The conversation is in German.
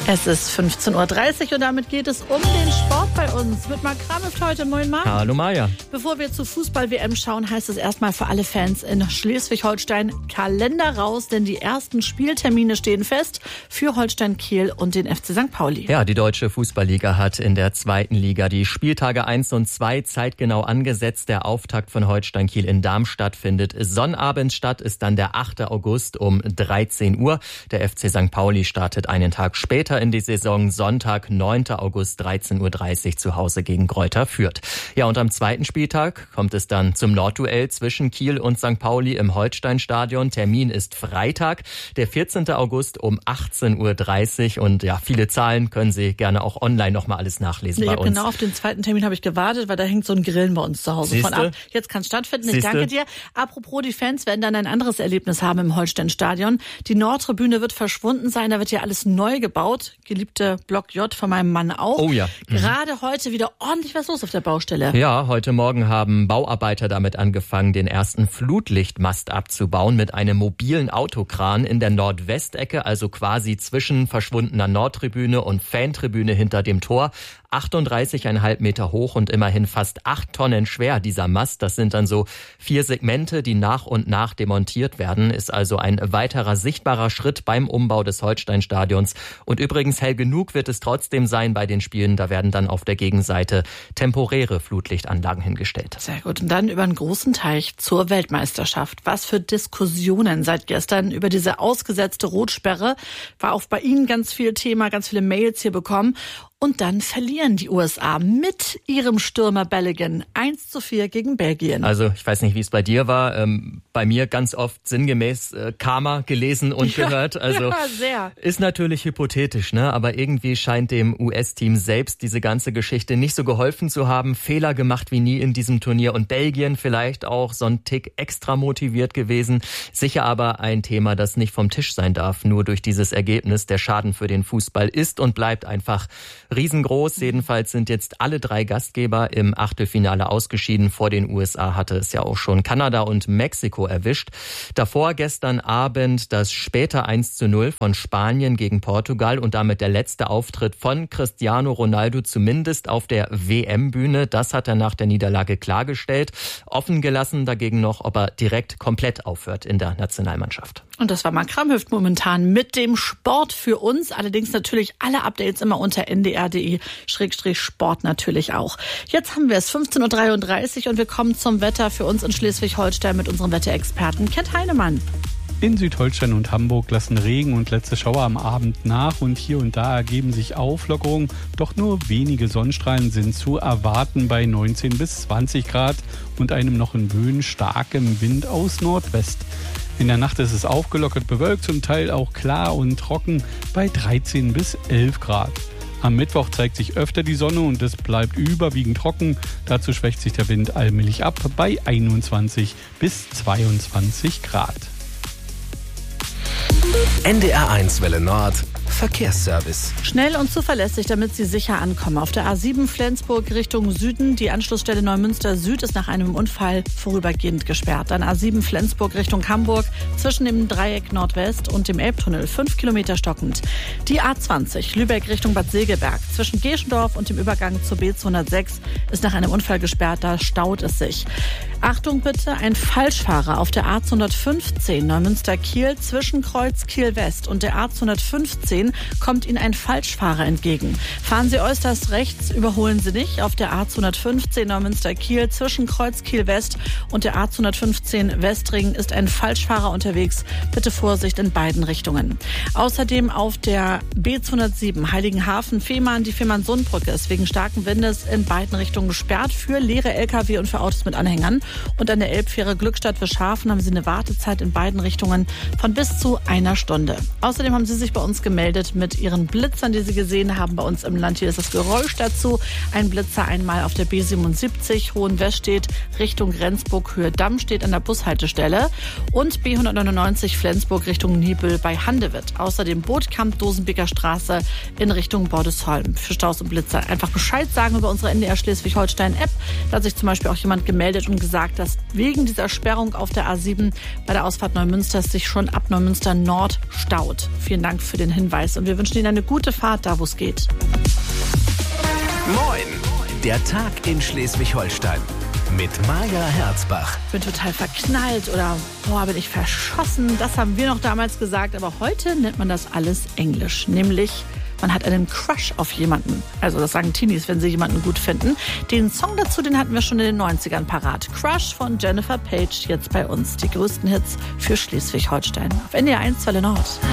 Es ist 15.30 Uhr und damit geht es um den Sport bei uns. Mit Marc Kramhöft heute. Moin Marc. Hallo Maja. Bevor wir zur Fußball-WM schauen, heißt es erstmal für alle Fans in Schleswig-Holstein Kalender raus, denn die ersten Spieltermine stehen fest für Holstein Kiel und den FC St. Pauli. Ja, die Deutsche Fußballliga hat in der zweiten Liga die Spieltage 1 und 2 zeitgenau angesetzt. Der Auftakt von Holstein Kiel in Darmstadt findet sonnabends statt, ist dann der 8. August um 13 Uhr. Der FC St. Pauli startet einen Tag später in die Saison, Sonntag, 9. August, 13.30 Uhr zu Hause gegen Greuther Fürth. Ja, und am zweiten Spieltag kommt es dann zum Nordduell zwischen Kiel und St. Pauli im Holstein-Stadion. Termin ist Freitag, der 14. August um 18.30 Uhr. Und ja, viele Zahlen können Sie gerne auch online nochmal alles nachlesen bei uns. Genau, auf den zweiten Termin habe ich gewartet, weil da hängt so ein Grillen bei uns zu Hause von ab. Jetzt kann es stattfinden. Ich danke dir. Apropos, die Fans werden dann ein anderes Erlebnis haben im Holstein-Stadion. Die Nordtribüne wird verschwunden sein, da wird ja alles neu gebaut. Geliebte Block J von meinem Mann auch. Oh ja. Gerade heute wieder ordentlich was los auf der Baustelle. Ja, heute Morgen haben Bauarbeiter damit angefangen, den ersten Flutlichtmast abzubauen mit einem mobilen Autokran in der Nordwestecke, also quasi zwischen verschwundener Nordtribüne und Fantribüne hinter dem Tor. 38,5 Meter hoch und immerhin fast 8 Tonnen schwer, dieser Mast. Das sind dann so 4 Segmente, die nach und nach demontiert werden. Ist also ein weiterer sichtbarer Schritt beim Umbau des Holstein-Stadions. Und übrigens hell genug wird es trotzdem sein bei den Spielen. Da werden dann auf der Gegenseite temporäre Flutlichtanlagen hingestellt. Sehr gut. Und dann über einen großen Teich zur Weltmeisterschaft. Was für Diskussionen seit gestern über diese ausgesetzte Rotsperre. War auch bei Ihnen ganz viel Thema, ganz viele Mails hier bekommen. Und dann verlieren die USA mit ihrem Stürmer Bellingham 1:4 gegen Belgien. Also ich weiß nicht, wie es bei dir war. Bei mir ganz oft sinngemäß Karma gelesen und gehört. Also ja, sehr. Ist natürlich hypothetisch, ne? Aber irgendwie scheint dem US-Team selbst diese ganze Geschichte nicht so geholfen zu haben. Fehler gemacht wie nie in diesem Turnier. Und Belgien vielleicht auch so ein Tick extra motiviert gewesen. Sicher aber ein Thema, das nicht vom Tisch sein darf. Nur durch dieses Ergebnis. Der Schaden für den Fußball ist und bleibt einfach riesengroß. Jedenfalls sind jetzt alle 3 Gastgeber im Achtelfinale ausgeschieden. Vor den USA hatte es ja auch schon Kanada und Mexiko erwischt. Davor gestern Abend das später 1:0 von Spanien gegen Portugal und damit der letzte Auftritt von Cristiano Ronaldo, zumindest auf der WM-Bühne. Das hat er nach der Niederlage klargestellt. Offen gelassen dagegen noch, ob er direkt komplett aufhört in der Nationalmannschaft. Und das war Marc Kramhöft momentan mit dem Sport für uns. Allerdings natürlich alle Updates immer unter ndr.de/sport natürlich auch. Jetzt haben wir es 15.33 Uhr und wir kommen zum Wetter für uns in Schleswig-Holstein mit unserem Wetterexperten Kent Heinemann. In Südholstein und Hamburg lassen Regen und letzte Schauer am Abend nach und hier und da ergeben sich Auflockerungen. Doch nur wenige Sonnenstrahlen sind zu erwarten bei 19 bis 20 Grad und einem noch in Böen starkem Wind aus Nordwest. In der Nacht ist es aufgelockert bewölkt, zum Teil auch klar und trocken bei 13 bis 11 Grad. Am Mittwoch zeigt sich öfter die Sonne und es bleibt überwiegend trocken. Dazu schwächt sich der Wind allmählich ab bei 21 bis 22 Grad. NDR1 Welle Nord Verkehrsservice. Schnell und zuverlässig, damit Sie sicher ankommen. Auf der A7 Flensburg Richtung Süden. Die Anschlussstelle Neumünster Süd ist nach einem Unfall vorübergehend gesperrt. Dann A7 Flensburg Richtung Hamburg zwischen dem Dreieck Nordwest und dem Elbtunnel 5 Kilometer stockend. Die A20 Lübeck Richtung Bad Segeberg zwischen Geschendorf und dem Übergang zur B206 ist nach einem Unfall gesperrt. Da staut es sich. Achtung bitte, ein Falschfahrer auf der A215 Neumünster-Kiel zwischen Kreuz Kiel-West und der A215 kommt Ihnen ein Falschfahrer entgegen. Fahren Sie äußerst rechts, überholen Sie nicht. Auf der A215 Neumünster-Kiel zwischen Kreuz Kiel-West und der A215 Westring ist ein Falschfahrer unterwegs. Bitte Vorsicht in beiden Richtungen. Außerdem auf der B207 Heiligenhafen-Fehmarn, die Fehmarn-Sundbrücke ist wegen starken Windes in beiden Richtungen gesperrt für leere Lkw und für Autos mit Anhängern. Und an der Elbfähre Glückstadt-Wischhafen haben Sie eine Wartezeit in beiden Richtungen von bis zu 1 Stunde. Außerdem haben Sie sich bei uns gemeldet mit Ihren Blitzern, die Sie gesehen haben bei uns im Land. Hier ist das Geräusch dazu. Ein Blitzer einmal auf der B77 Hohenwestedt Richtung Rendsburg Höhe Damm steht an der Bushaltestelle und B199 Flensburg Richtung Niebüll bei Handewitt. Außerdem Bootkamp Dosenbeker Straße in Richtung Bordesholm. Für Staus und Blitzer einfach Bescheid sagen über unsere NDR Schleswig-Holstein App. Da hat sich zum Beispiel auch jemand gemeldet und gesagt, dass wegen dieser Sperrung auf der A7 bei der Ausfahrt Neumünsters sich schon ab Neumünster Nord staut. Vielen Dank für den Hinweis. Landkreis. Und wir wünschen Ihnen eine gute Fahrt da, wo es geht. Moin! Der Tag in Schleswig-Holstein mit Maja Herzbach. Ich bin total verknallt oder bin ich verschossen. Das haben wir noch damals gesagt. Aber heute nennt man das alles Englisch. Nämlich, man hat einen Crush auf jemanden. Also das sagen Teenies, wenn sie jemanden gut finden. Den Song dazu, den hatten wir schon in den 90ern parat. Crush von Jennifer Page, jetzt bei uns. Die größten Hits für Schleswig-Holstein. Auf NDR 1 Welle Nord.